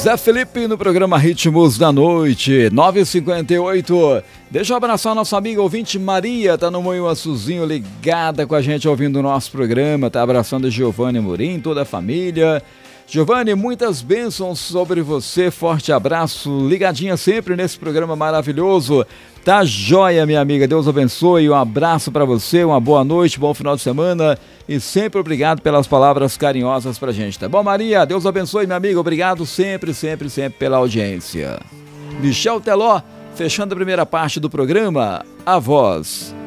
Zé Felipe no programa Ritmos da Noite, 9h58. Deixa eu abraçar a nossa amiga ouvinte Maria, tá no Moinho Açuzinho, ligada com a gente ouvindo o nosso programa, tá abraçando Giovanni Amorim, toda a família. Giovanni, muitas bênçãos sobre você, forte abraço, ligadinha sempre nesse programa maravilhoso. Tá joia, minha amiga, Deus abençoe, um abraço pra você, uma boa noite, bom final de semana e sempre obrigado pelas palavras carinhosas pra gente, tá bom, Maria? Deus abençoe, minha amiga, obrigado sempre pela audiência. Michel Teló, fechando a primeira parte do programa, A Voz.